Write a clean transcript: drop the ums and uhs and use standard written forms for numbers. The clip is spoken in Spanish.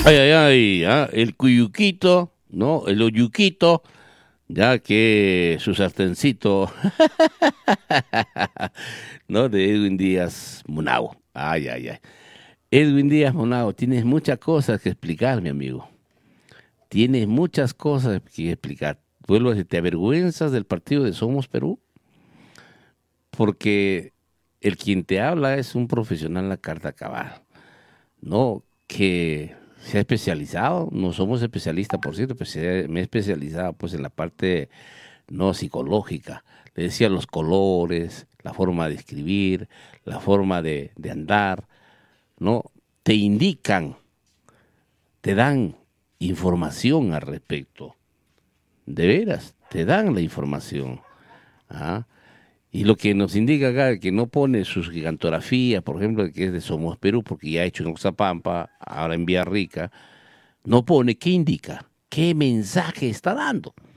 Ay, ay, ay, el cuyuquito, ¿no? El oyuquito, ya que su sartencito, ¿no? De Edwin Díaz Monao. Ay, ay, ay. Edwin Díaz Monao, tienes muchas cosas que explicar, mi amigo. Tienes muchas cosas que explicar. Vuelvo a decir, ¿te avergüenzas del partido de Somos Perú? Porque el quien te habla es un profesional en la carta cabal, ¿no? Que se ha especializado, no somos especialistas, por cierto, pues me he especializado pues en la parte no psicológica. Le decía los colores, la forma de escribir, la forma de andar, ¿no? Te indican, te dan información al respecto. De veras, te dan la información. ¿Ah? Y lo que nos indica acá, que no pone sus gigantografías, por ejemplo, que es de Somos Perú, porque ya ha hecho en Oxapampa, ahora en Villarrica, no pone qué indica, qué mensaje está dando.